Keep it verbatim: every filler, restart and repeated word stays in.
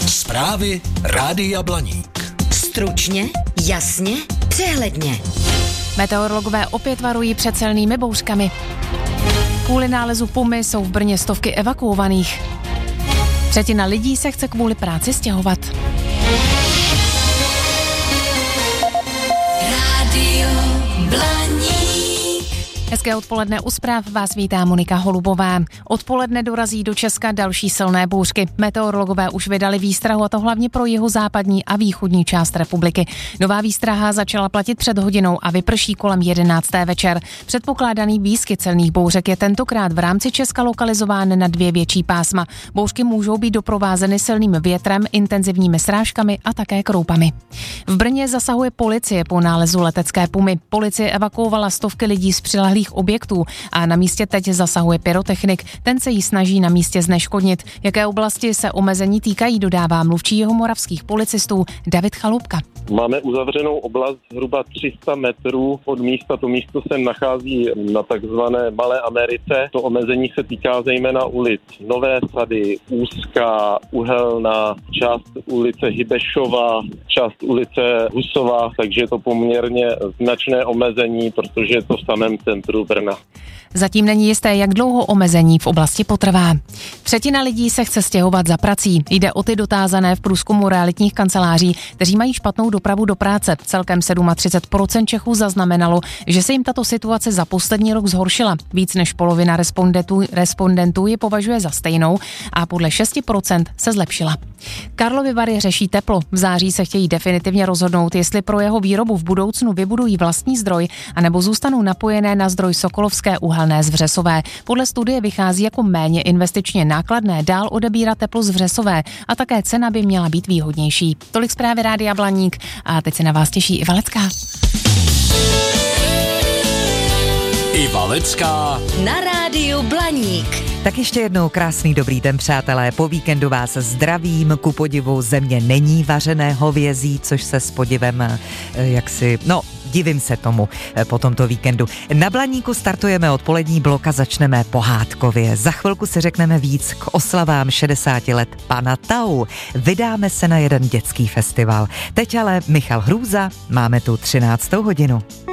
Zprávy Rádia Blaník. Stručně, jasně, přehledně. Meteorologové opět varují před silnými bouřkami. Kvůli nálezu pumy jsou v Brně stovky evakuovaných. Třetina lidí se chce kvůli práci stěhovat. Rádio Blaník. Hezké odpoledne, u zpráv vás vítá Monika Holubová. Odpoledne dorazí do Česka další silné bouřky. Meteorologové už vydali výstrahu, a to hlavně pro jihozápadní a východní část republiky. Nová výstraha začala platit před hodinou a vyprší kolem jedenácté večer. Předpokládaný výskyt silných bouřek je tentokrát v rámci Česka lokalizován na dvě větší pásma. Bouřky můžou být doprovázeny silným větrem, intenzivními srážkami a také kroupami. V Brně zasahuje policie po nálezu letecké pumy. Policie evakuovala stovky lidí z přilehlých objektů a na místě teď zasahuje pyrotechnik. Ten se jí snaží na místě zneškodnit. Jaké oblasti se omezení týkají, dodává mluvčí jihomoravských policistů David Chaloupka. Máme uzavřenou oblast zhruba tři sta metrů od místa. To místo se nachází na takzvané Malé Americe. To omezení se týká zejména ulic Nové Sady, Úzká, Uhelná, část ulice Hybešova, část ulice Husová, takže je to poměrně značné omezení, protože je to v samém centru Brna. Zatím není jisté, jak dlouho omezení v oblasti potrvá. Třetina lidí se chce stěhovat za prací. Jde o ty dotázané v průzkumu realitních kanceláří, kteří mají špatnou dopravu do práce. Celkem třicet sedm procent Čechů zaznamenalo, že se jim tato situace za poslední rok zhoršila. Víc než polovina respondentů, respondentů ji považuje za stejnou a podle šest procent se zlepšila. Karlovy Vary řeší teplo. V září se chtějí definitivně rozhodnout, jestli pro jeho výrobu v budoucnu vybudují vlastní zdroj, anebo zůstanou napojené na zdroj Sokolovské uhelné z Vřesové. Podle studie vychází jako méně investičně nákladné dál odebírat teplo z Vřesové a také cena by měla být výhodnější. Tolik zprávy Rádia Blaník a teď se na vás těší Iva Lecká. Iva Lecká Na Rádiu Blaník. Tak ještě jednou krásný dobrý den, přátelé. Po víkendu vás zdravím. Ku podivu země není vařené hovězí, což se s podivem jaksi, no, divím se tomu po tomto víkendu. Na Blaníku startujeme odpolední blok a začneme pohádkově. Za chvilku si řekneme víc k oslavám šedesáti let pana Tau. Vydáme se na jeden dětský festival. Teď ale Michal Hrůza, máme tu třináctou hodinu.